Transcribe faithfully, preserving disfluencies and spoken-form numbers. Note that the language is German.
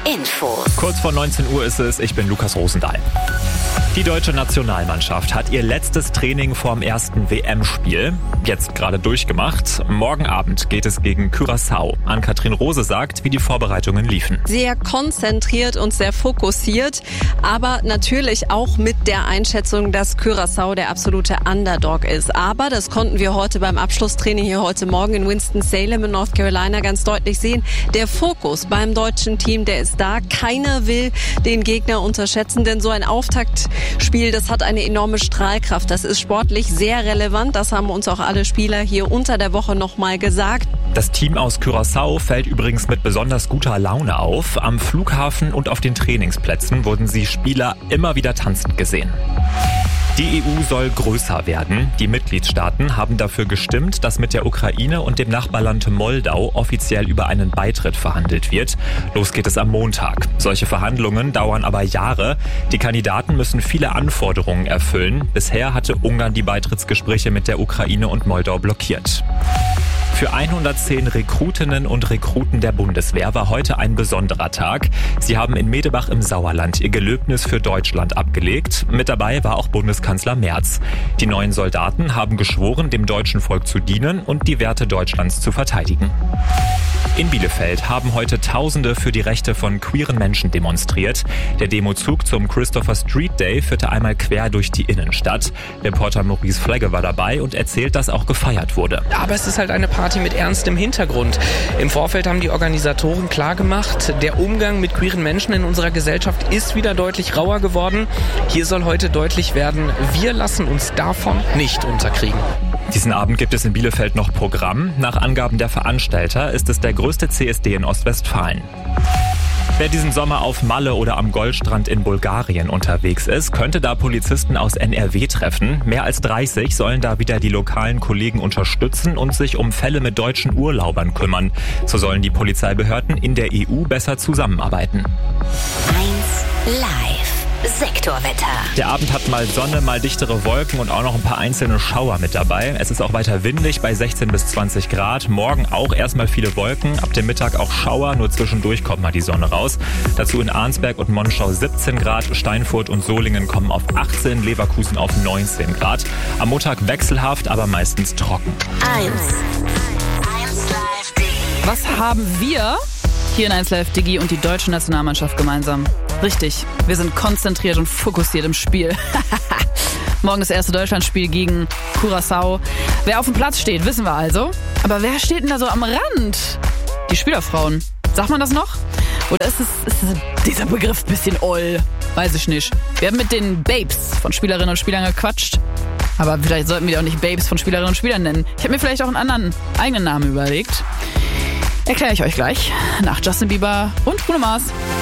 Infos. Kurz vor neunzehn Uhr ist es, ich bin Lukas Rosendahl. Die deutsche Nationalmannschaft hat ihr letztes Training vorm ersten W M-Spiel jetzt gerade durchgemacht. Morgen Abend geht es gegen Curaçao. Ann-Kathrin Rose sagt, wie die Vorbereitungen liefen. Sehr konzentriert und sehr fokussiert, aber natürlich auch mit der Einschätzung, dass Curaçao der absolute Underdog ist. Aber das konnten wir heute beim Abschlusstraining hier heute Morgen in Winston-Salem in North Carolina ganz deutlich sehen. Der Fokus beim deutschen Team, der ist da. Keiner will den Gegner unterschätzen, denn so ein Auftaktspiel, das hat eine enorme Strahlkraft. Das ist sportlich sehr relevant. Das haben uns auch alle Spieler hier unter der Woche nochmal gesagt. Das Team aus Curaçao fällt übrigens mit besonders guter Laune auf. Am Flughafen und auf den Trainingsplätzen wurden sie Spieler immer wieder tanzend gesehen. Die E U soll größer werden. Die Mitgliedstaaten haben dafür gestimmt, dass mit der Ukraine und dem Nachbarland Moldau offiziell über einen Beitritt verhandelt wird. Los geht es am Montag. Solche Verhandlungen dauern aber Jahre. Die Kandidaten müssen viele Anforderungen erfüllen. Bisher hatte Ungarn die Beitrittsgespräche mit der Ukraine und Moldau blockiert. Für hundertzehn Rekrutinnen und Rekruten der Bundeswehr war heute ein besonderer Tag. Sie haben in Medebach im Sauerland ihr Gelöbnis für Deutschland abgelegt. Mit dabei war auch Bundeskanzler Merz. Die neuen Soldaten haben geschworen, dem deutschen Volk zu dienen und die Werte Deutschlands zu verteidigen. In Bielefeld haben heute Tausende für die Rechte von queeren Menschen demonstriert. Der Demozug zum Christopher Street Day führte einmal quer durch die Innenstadt. Reporter Maurice Flegge war dabei und erzählt, dass auch gefeiert wurde. Aber es ist halt eine Party mit ernstem Hintergrund. Im Vorfeld haben die Organisatoren klargemacht, der Umgang mit queeren Menschen in unserer Gesellschaft ist wieder deutlich rauer geworden. Hier soll heute deutlich werden, wir lassen uns davon nicht unterkriegen. Diesen Abend gibt es in Bielefeld noch Programm. Nach Angaben der Veranstalter ist es der größte C S D in Ostwestfalen. Wer diesen Sommer auf Malle oder am Goldstrand in Bulgarien unterwegs ist, könnte da Polizisten aus N R W treffen. Mehr als dreißig sollen da wieder die lokalen Kollegen unterstützen und sich um Fälle mit deutschen Urlaubern kümmern. So sollen die Polizeibehörden in der E U besser zusammenarbeiten. eins Live. Sektorwetter. Der Abend hat mal Sonne, mal dichtere Wolken und auch noch ein paar einzelne Schauer mit dabei. Es ist auch weiter windig bei sechzehn bis zwanzig Grad. Morgen auch erstmal viele Wolken. Ab dem Mittag auch Schauer, nur zwischendurch kommt mal die Sonne raus. Dazu in Arnsberg und Monschau siebzehn Grad. Steinfurt und Solingen kommen auf achtzehn, Leverkusen auf neunzehn Grad. Am Montag wechselhaft, aber meistens trocken. eins. eins Live Digi. Was haben wir hier in eins Live Digi und die deutsche Nationalmannschaft gemeinsam? Richtig, wir sind konzentriert und fokussiert im Spiel. Morgen das erste Deutschlandspiel gegen Curaçao. Wer auf dem Platz steht, wissen wir also. Aber wer steht denn da so am Rand? Die Spielerfrauen. Sagt man das noch? Oder ist, es, ist dieser Begriff ein bisschen oll? Weiß ich nicht. Wir haben mit den Babes von Spielerinnen und Spielern gequatscht. Aber vielleicht sollten wir auch nicht Babes von Spielerinnen und Spielern nennen. Ich habe mir vielleicht auch einen anderen eigenen Namen überlegt. Erkläre ich euch gleich. Nach Justin Bieber und Bruno Mars.